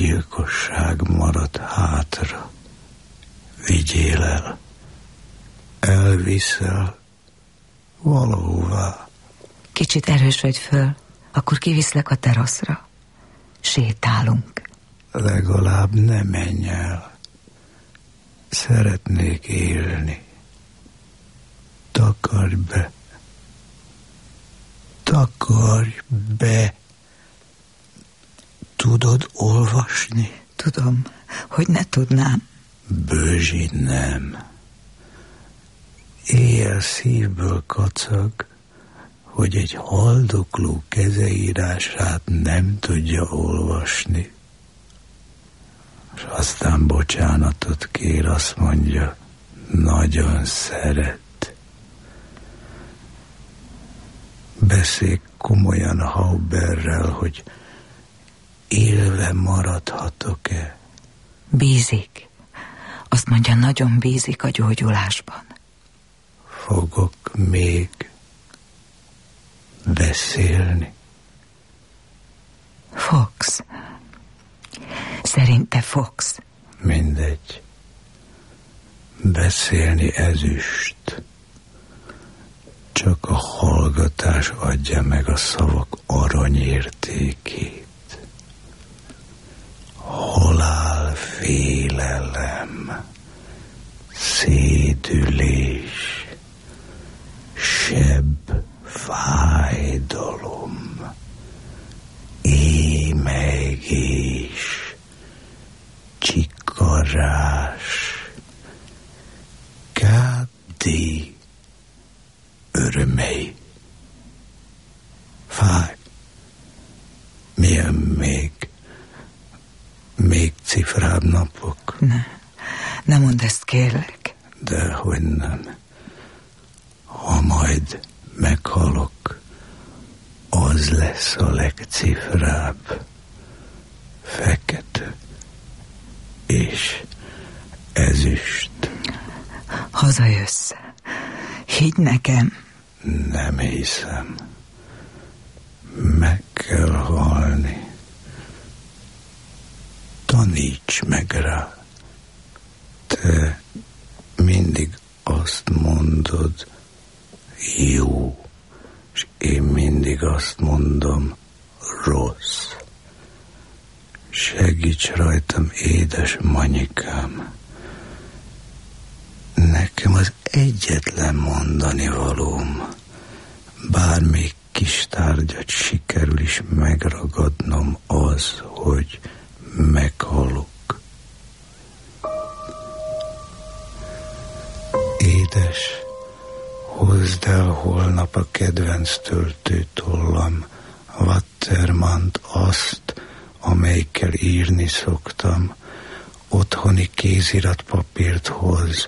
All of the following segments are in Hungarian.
gyilkosság maradt hátra. Vigyél el, elviszel valahová. Kicsit erősödj föl, akkor kiviszlek a teraszra. Sétálunk. Legalább ne menj el. Szeretnék élni. Takarj be. Takarj be. Tudod olvasni? Tudom, hogy ne tudnám. Bőzsi nem. Éjjel szívből kacag, hogy egy haldokló kezeírását nem tudja olvasni. És aztán bocsánatot kér, azt mondja, nagyon szeret. Beszélj komolyan Hauberrel, hogy élve maradhatok-e. Bízik. Azt mondja, nagyon bízik a gyógyulásban. Fogok még beszélni? Fogsz. Szerinte fogsz. Mindegy. Beszélni ezüst. Csak a hallgatás adja meg a szavak aranyértékét. Halál, félelem, szédülés, sebb, fájdalom, émegés, csikarás, káddi, örömei. Fáj. Milyen még cifrább napok? Ne mondd ezt, kérlek. Dehogy nem. Ha majd meghalok, az lesz a legcifrább. Fekete és ezüst. Hazajössz. Higgy nekem. Nem hiszem. Meg kell halni. Taníts meg rá. Te mindig azt mondod, jó, és én mindig azt mondom, rossz. Segíts rajtam, édes Manyikám. Nekem az egyetlen mondani valóm, bármelyik kis tárgyat sikerül is megragadnom, az, hogy meghalok. Édes, hozd el holnap a kedvenc töltőtollam, Watermant, azt, amelyikkel írni szoktam, otthoni kéziratpapírt hoz,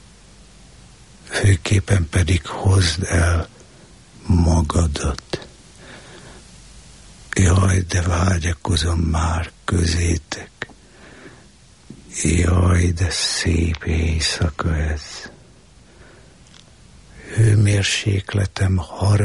főképpen pedig hozd el magadat. Jaj, de vágyakozom már közétek. Jaj, de szép éjszaka ez. Hőmérsékletem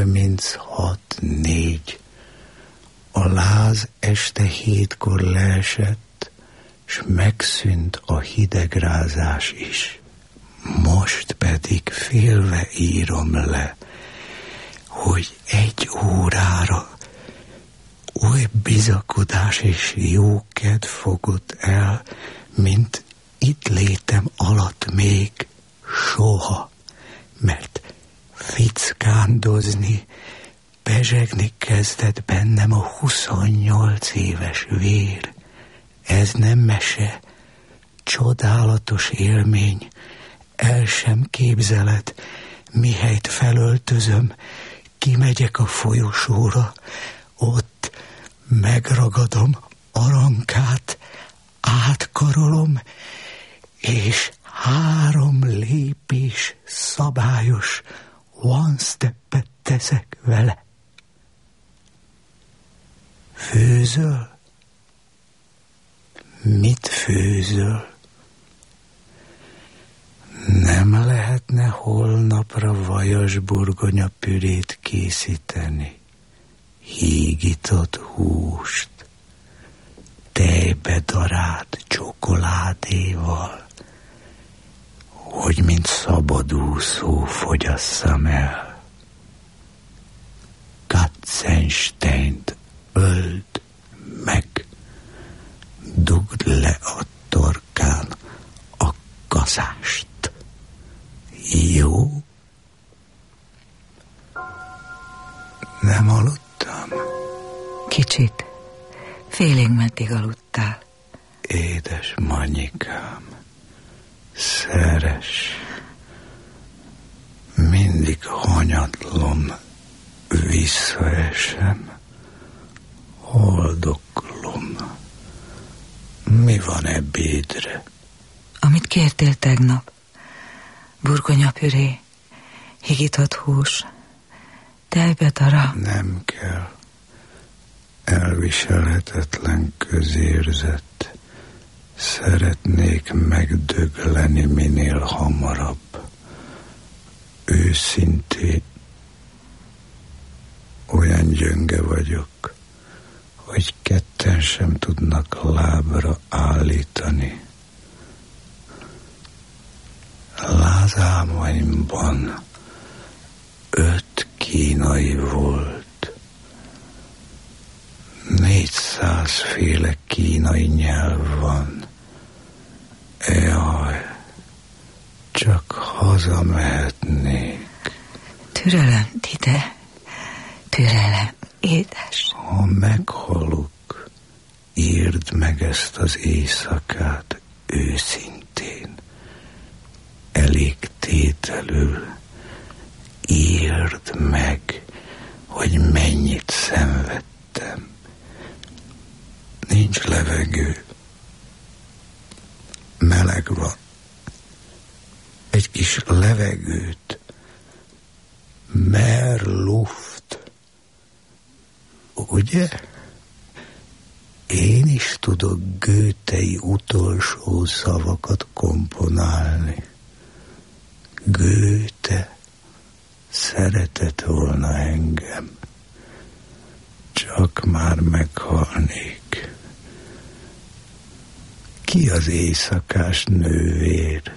36,4. A láz este 7-kor leesett, s megszűnt a hidegrázás is. Most pedig félve írom le, hogy 1 órára oly bizakodás és jókedv fogott el, mint itt létem alatt még soha, mert fickándozni, bezsegni kezdett bennem a 28 éves vér. Ez nem mese, csodálatos élmény, el sem képzeled, mihelyt felöltözöm, kimegyek a folyosóra, ott megragadom Arankát, átkarolom, és 3 lépés szabályos one steppet teszek vele. Főzöl? Mit főzöl? Nem lehetne holnapra vajasburgonya pürét készíteni, hígított húst, tejbe darált csokoládéval, hogy mint szabadúszó fogyasszam el. Katzensteint öld meg, dugd le a torkán a kaszást. Jó? Nem aludtam? Kicsit. Félig meddig aludtál. Édes Manyikám, szeres, mindig hanyatlom, visszaesem, haldoklom. Mi van ebédre? Amit kértél tegnap. Burgonyapüré, higított hús, tejbedara. Nem kell. Elviselhetetlen közérzet. Szeretnék megdögleni minél hamarabb. Őszintén olyan gyönge vagyok, hogy ketten sem tudnak lábra állítani. Lázálmaimban 5 kínai volt. 400 féle kínai nyelv van. Jaj, csak hazamehetnék. Türelem, Dide, türelem, édes. Ha meghalok, írd meg ezt az éjszakát őszintén. Elég tételül írd meg, hogy mennyit szenvedtem. Nincs levegő. Meleg van. Egy kis levegőt. Mehr Luft. Ugye? Én is tudok Goethei utolsó szavakat komponálni. Goethe szeretett volna engem. Csak már meghalnék. Ki az éjszakás nővér?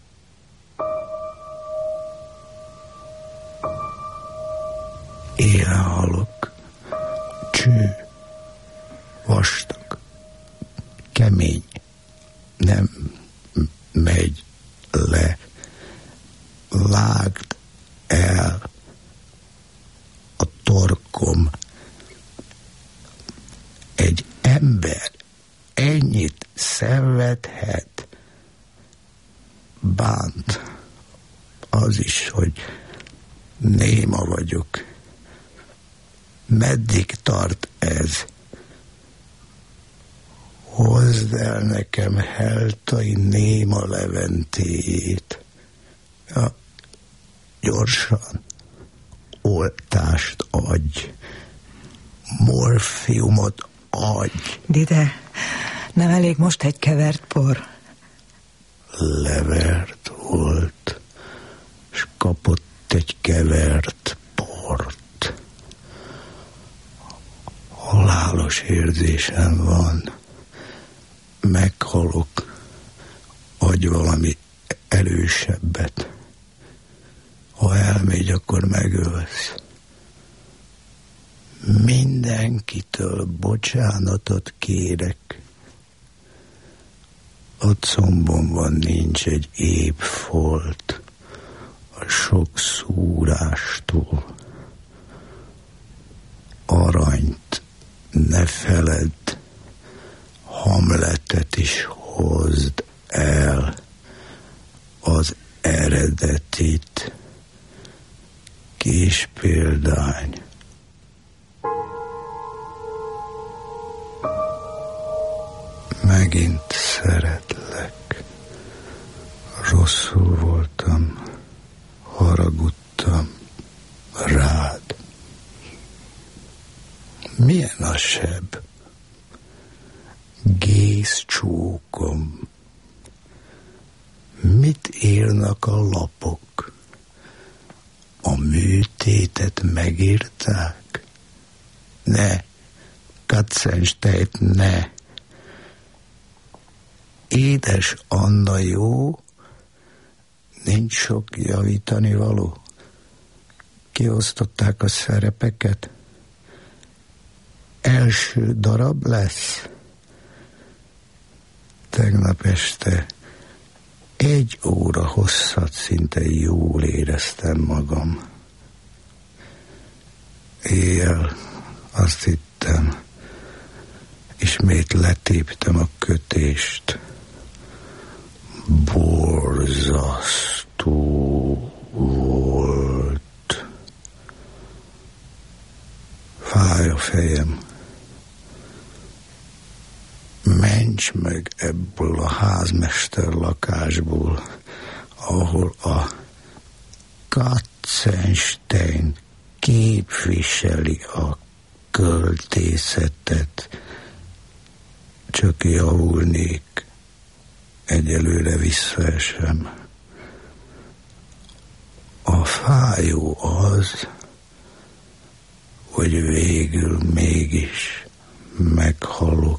Élen halok. Cső. Vastag. Kemény. Nem megy le. Vágd el a torkom. Egy ember ennyit szenvedhet. Bánt az is, hogy néma vagyok. Meddig tart ez? Hozd el nekem Heltai néma leventéjét. Ja, gyorsan. Oltást adj. Morfiumot adj. Dide, nem elég most egy kevert por? Levert volt, s kapott egy kevert port. Halálos érzésem van. Meghalok. Adj valami erősebbet. Ha elmegy, akkor megölsz. Mindenkitől bocsánatot kérek. A combomban nincs egy épp folt a sok szúrástól. Aranyt ne feledd, Hamletet is hozd el, az eredetit. Kis példány. Megint szeretlek. Rosszul voltam, haragudtam rád. Milyen a seb? Gészcsókom. Mit írnak a lapok? A műtétet megírták? Ne, Katzensteint ne. Édes Anna jó, nincs sok javítani való. Kiosztották a szerepeket. Első darab lesz. Tegnap este 1 óra hosszat szinte jól éreztem magam. Éjjel azt hittem, ismét letéptem a kötést. Borzasztó volt. Fáj a fejem. Mencs meg ebből a házmester lakásból, ahol a Katzenstein képviseli a költészetet. Csak javulnék, egyelőre visszaesem. A fájó az, hogy végül mégis meghalok.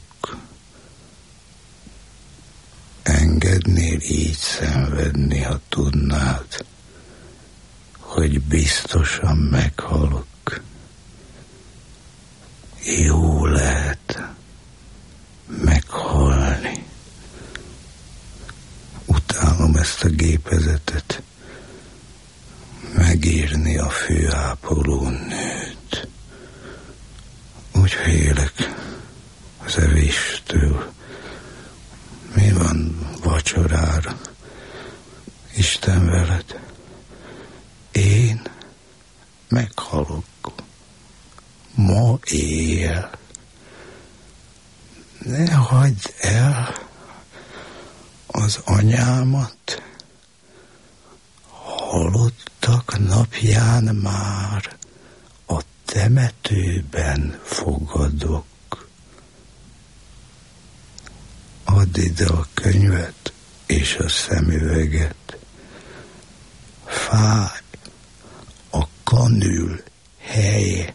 Engednél így szenvedni, ha tudnád, hogy biztosan meghalok. Jó lehet meghalni. Utálom ezt a gépezetet. Megírni a főápoló nőt. Úgy félek az evéstől. Mi van vacsorára? Isten veled. Én meghalok. Ma éjjel. Ne hagyd el az anyámat. Halottak napján már a temetőben fogadok. Add ide a könyvet és a szemüveget. Fáj a kanül helye.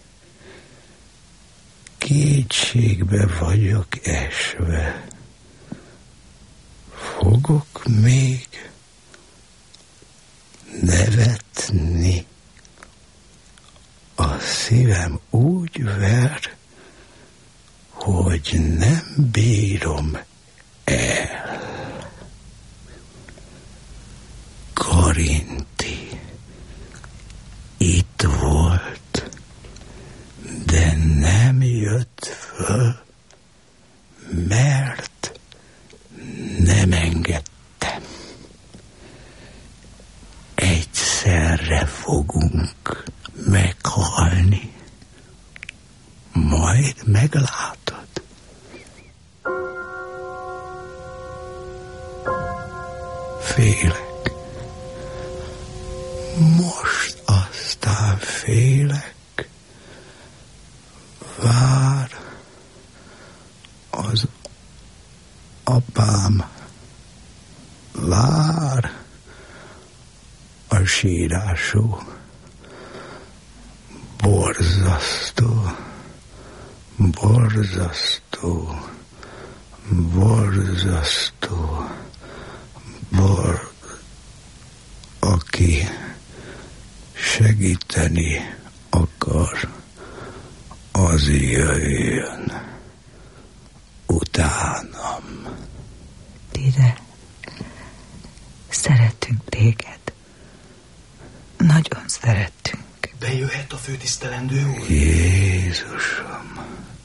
Kétségbe vagyok esve. Fogok még nevetni. A szívem úgy ver, hogy nem bírom el. Karinti itt volt, de nem jött föl, mert nem engedtem. Egyszerre fogunk meghalni. Majd meglátod. Félek. Most aztán félek. Vár az apám. Vár a sírású. Borzasztó. Borzasztó, borzasztó, aki segíteni akar, az jöjjön utánam. Ide, szeretünk téged. Nagyon szeretünk. Bejöhet a főtisztelendő úr? Jézusom!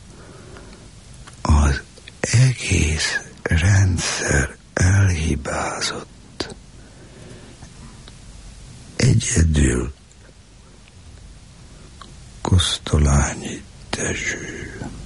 Az egész rendszer elhibázott. Egyedül Kosztolányi Dezső.